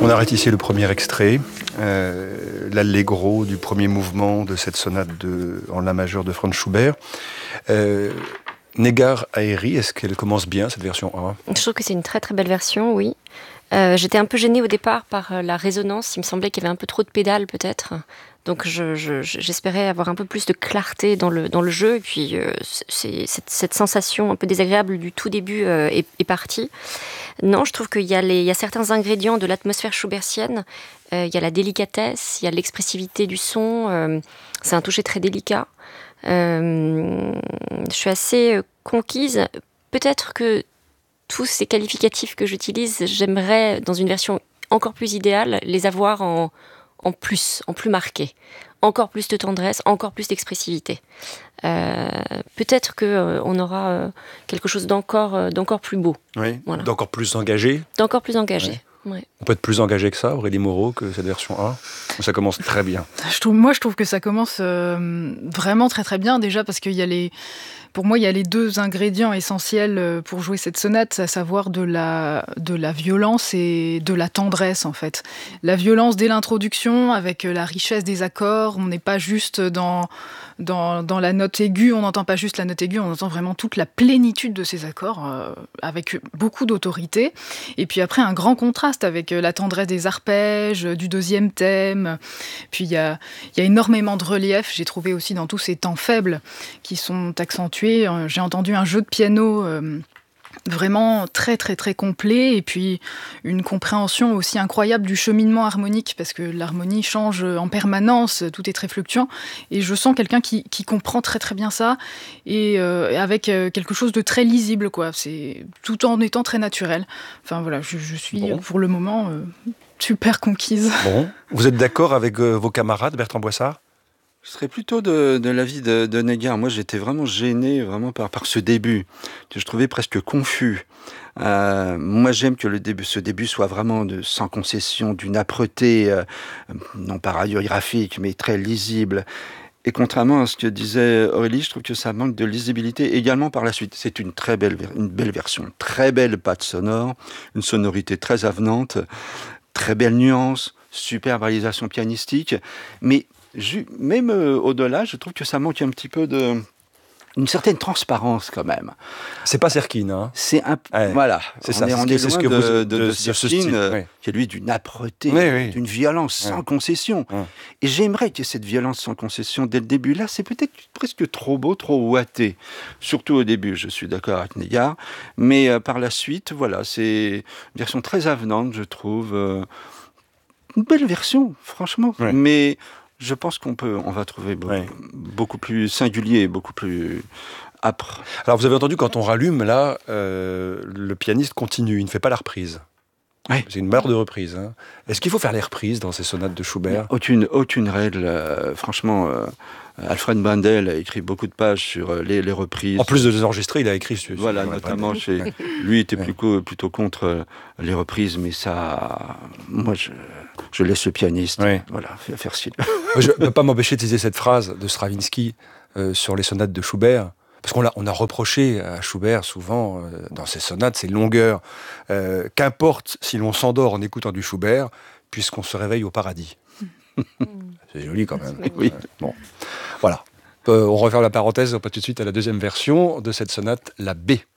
On arrête ici le premier extrait, l'allegro du premier mouvement de cette sonate en la majeure de Franz Schubert. Negar Aeri, est-ce qu'elle commence bien, cette version A? Je trouve que c'est une très très belle version, oui. J'étais un peu gênée au départ par la résonance. Il me semblait qu'il y avait un peu trop de pédales peut-être. Donc j'espérais avoir un peu plus de clarté dans le jeu. Et puis cette sensation un peu désagréable du tout début est partie. Non, je trouve qu'il y a certains ingrédients de l'atmosphère schubertienne. Il y a la délicatesse, il y a l'expressivité du son. C'est un toucher très délicat. Je suis assez conquise. Peut-être que tous ces qualificatifs que j'utilise, j'aimerais, dans une version encore plus idéale, les avoir en plus marqué. Encore plus de tendresse, encore plus d'expressivité. Peut-être qu'on aura quelque chose d'encore plus beau. Oui, voilà. D'encore plus engagé. D'encore plus engagé. Ouais. Ouais. On peut être plus engagé que ça, Aurélie Moreau, que cette version A. Ça commence très bien. Je trouve que ça commence vraiment très très bien, déjà parce qu'il y a pour moi, il y a les deux ingrédients essentiels pour jouer cette sonate, à savoir de la violence et de la tendresse, en fait. La violence dès l'introduction, avec la richesse des accords, on n'est pas juste dans la note aiguë, on n'entend pas juste la note aiguë, on entend vraiment toute la plénitude de ces accords, avec beaucoup d'autorité. Et puis après, un grand contraste avec la tendresse des arpèges, du deuxième thème. Puis il y a énormément de relief, j'ai trouvé aussi dans tous ces temps faibles qui sont accentués. J'ai entendu un jeu de piano vraiment très très très complet, et puis une compréhension aussi incroyable du cheminement harmonique, parce que l'harmonie change en permanence, tout est très fluctuant, et je sens quelqu'un qui comprend très très bien ça, et avec quelque chose de très lisible, quoi. C'est tout en étant très naturel. Enfin voilà, je suis pour le moment super conquise. Bon, vous êtes d'accord avec vos camarades, Bertrand Boissard? Je serais plutôt de l'avis de Negar. Moi, j'étais vraiment gêné par ce début, que je trouvais presque confus. Moi, j'aime que ce début soit vraiment sans concession, d'une âpreté, non pas radiographique, mais très lisible. Et contrairement à ce que disait Aurélie, je trouve que ça manque de lisibilité également par la suite. C'est une belle version, très belle patte sonore, une sonorité très avenante, très belle nuance, super réalisation pianistique, mais même au-delà, je trouve que ça manque un petit peu une certaine transparence quand même. C'est pas Serkin, hein? C'est voilà. C'est ça. On est loin de ce Serkin, style, qui est lui d'une âpreté, d'une violence sans concession. Et j'aimerais qu'il y ait cette violence sans concession dès le début. Là, c'est peut-être presque trop beau, trop ouaté. Surtout au début, je suis d'accord avec Negar. Mais par la suite, voilà, c'est une version très avenante, je trouve. Une belle version, franchement. Ouais. Mais je pense qu'on va trouver beaucoup plus singulier, beaucoup plus âpre. Alors vous avez entendu, quand on rallume, là, le pianiste continue, il ne fait pas la reprise. Ouais. C'est une barre de reprise. Hein. Est-ce qu'il faut faire les reprises dans ces sonates de Schubert? Aucune règle. Franchement, Alfred Brendel a écrit beaucoup de pages sur les reprises. En plus de les enregistrer, il a écrit sur... Voilà, notamment lui était plutôt contre les reprises, mais ça... Moi, je laisse le pianiste faire style. Je ne peux pas m'empêcher d'utiliser cette phrase de Stravinsky sur les sonates de Schubert, parce qu'on a reproché à Schubert souvent, dans ses sonates, ses longueurs, qu'importe si l'on s'endort en écoutant du Schubert, puisqu'on se réveille au paradis. C'est joli quand même. Oui. Bon, voilà. On referme la parenthèse, on passe tout de suite à la deuxième version de cette sonate, la B.